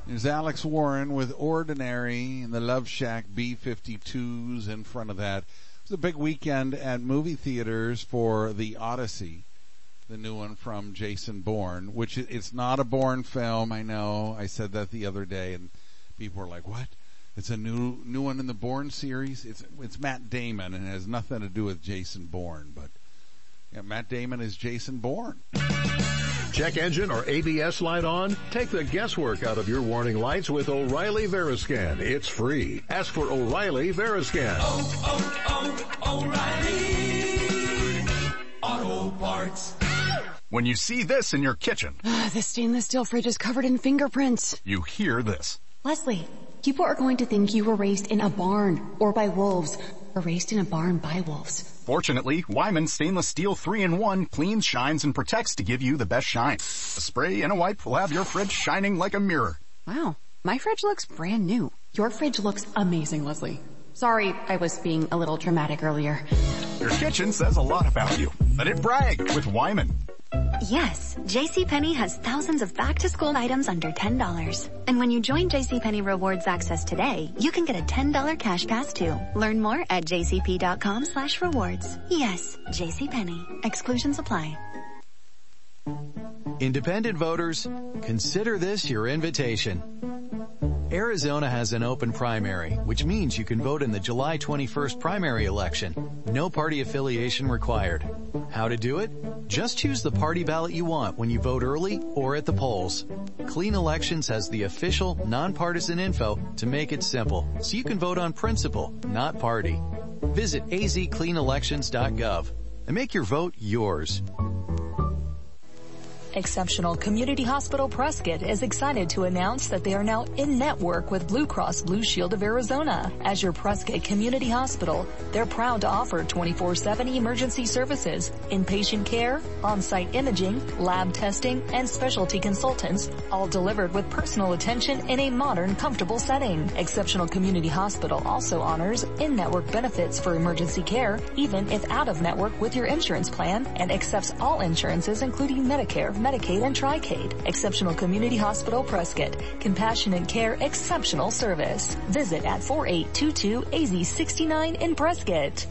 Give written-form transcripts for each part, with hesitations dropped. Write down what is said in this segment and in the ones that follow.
There's Alex Warren with Ordinary and the Love Shack B-52s in front of that. It's a big weekend at movie theaters for The Odyssey, the new one from Jason Bourne, which it's not a Bourne film. I know. I said that the other day, and people were like, what? It's a new one in the Bourne series? It's Matt Damon, and it has nothing to do with Jason Bourne, but yeah, Matt Damon is Jason Bourne. Check engine or ABS light on? Take the guesswork out of your warning lights with O'Reilly Veriscan. It's free. Ask for O'Reilly Veriscan. O'Reilly Auto Parts. When you see this in your kitchen, the stainless steel fridge is covered in fingerprints. You hear this. Leslie, people are going to think you were raised in a barn or by wolves, or raised in a barn by wolves. Fortunately, Wyman Stainless Steel 3-in-1 cleans, shines, and protects to give you the best shine. A spray and a wipe will have your fridge shining like a mirror. Wow, my fridge looks brand new. Your fridge looks amazing, Leslie. Sorry, I was being a little dramatic earlier. Your kitchen says a lot about you. Let it brag with Wyman. Yes, JCPenney has thousands of back-to-school items under $10. And when you join JCPenney Rewards Access today, you can get a $10 cash pass too. Learn more at jcp.com/rewards. Yes, JCPenney. Exclusions apply. Independent voters, consider this your invitation. Arizona has an open primary, which means you can vote in the July 21st primary election. No party affiliation required. How to do it? Just choose the party ballot you want when you vote early or at the polls. Clean Elections has the official, nonpartisan info to make it simple, so you can vote on principle, not party. Visit azcleanelections.gov and make your vote yours. Exceptional Community Hospital Prescott is excited to announce that they are now in network with Blue Cross Blue Shield of Arizona. As your Prescott Community Hospital, they're proud to offer 24/7 emergency services, inpatient care, on-site imaging, lab testing, and specialty consultants, all delivered with personal attention in a modern, comfortable setting. Exceptional Community Hospital also honors in-network benefits for emergency care, even if out-of-network with your insurance plan, and accepts all insurances including Medicare, Medicaid, and Tricade. Exceptional Community Hospital Prescott. Compassionate care, exceptional service. Visit at 4822 AZ69 in Prescott.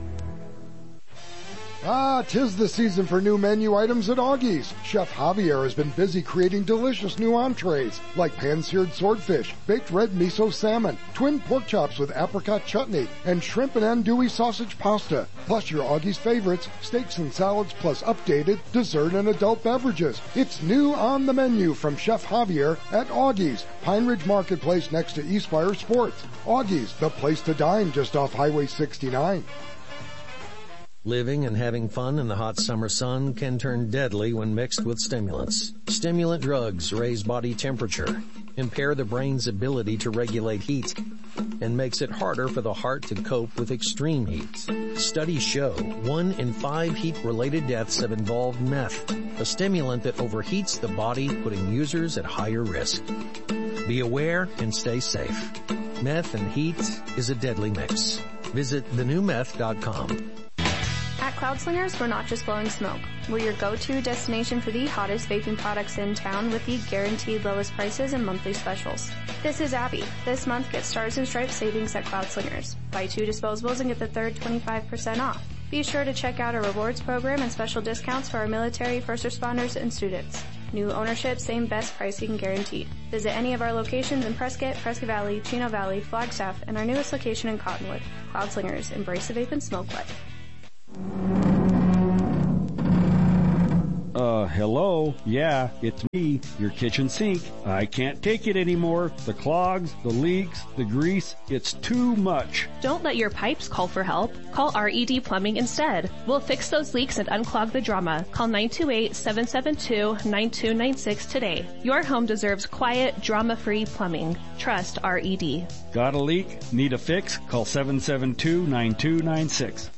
Tis the season for new menu items at Augie's. Chef Javier has been busy creating delicious new entrees like pan-seared swordfish, baked red miso salmon, twin pork chops with apricot chutney, and shrimp and andouille sausage pasta. Plus your Augie's favorites, steaks and salads, plus updated dessert and adult beverages. It's new on the menu from Chef Javier at Augie's, Pine Ridge Marketplace next to Eastfire Sports. Augie's, the place to dine just off Highway 69. Living and having fun in the hot summer sun can turn deadly when mixed with stimulants. Stimulant drugs raise body temperature, impair the brain's ability to regulate heat, and makes it harder for the heart to cope with extreme heat. Studies show 1 in 5 heat-related deaths have involved meth, a stimulant that overheats the body, putting users at higher risk. Be aware and stay safe. Meth and heat is a deadly mix. Visit thenewmeth.com. At Cloud Slingers, we're not just blowing smoke. We're your go-to destination for the hottest vaping products in town with the guaranteed lowest prices and monthly specials. This is Abby. This month, get Stars and Stripes savings at Cloud Slingers. Buy 2 disposables and get the third 25% off. Be sure to check out our rewards program and special discounts for our military, first responders, and students. New ownership, same best pricing guaranteed. Visit any of our locations in Prescott, Prescott Valley, Chino Valley, Flagstaff, and our newest location in Cottonwood. Cloud Slingers, embrace the vape and smoke life. Hello? Yeah, it's me, your kitchen sink. I can't take it anymore. The clogs, the leaks, the grease, it's too much. Don't let your pipes call for help. Call RED Plumbing instead. We'll fix those leaks and unclog the drama. Call 928-772-9296 today. Your home deserves quiet, drama-free plumbing. Trust RED. Got a leak? Need a fix? Call 772-9296.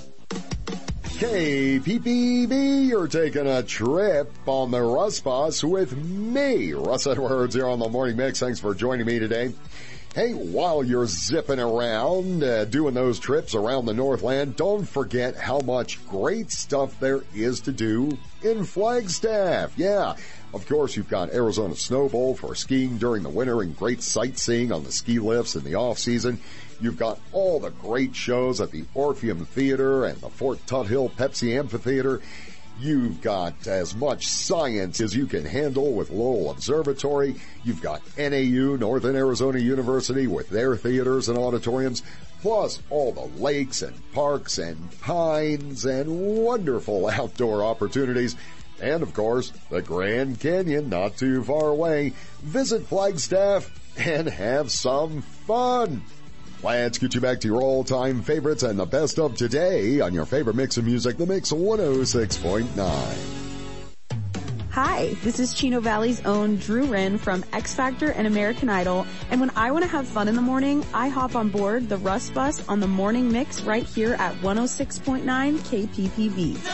KPPB, you're taking a trip on the Russ Bus with me, Russ Edwards, here on the Morning Mix. Thanks for joining me today. Hey, while you're zipping around, doing those trips around the Northland, don't forget how much great stuff there is to do in Flagstaff. Yeah, Of course, you've got Arizona Snow Bowl for skiing during the winter and great sightseeing on the ski lifts in the off-season. You've got all the great shows at the Orpheum Theater and the Fort Tuthill Pepsi Amphitheater. You've got as much science as you can handle with Lowell Observatory. You've got NAU, Northern Arizona University, with their theaters and auditoriums, plus all the lakes and parks and pines and wonderful outdoor opportunities. And, of course, the Grand Canyon not too far away. Visit Flagstaff and have some fun. Let's get you back to your all-time favorites and the best of today on your favorite mix of music, The Mix 106.9. Hi, this is Chino Valley's own Drew Wren from X Factor and American Idol. And when I want to have fun in the morning, I hop on board the Russ Bus on the morning mix right here at 106.9 KPPV.